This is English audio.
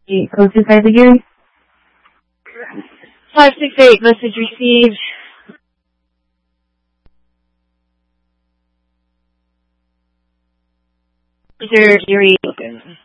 Code 25 again. 568, message received. Mr. Gary.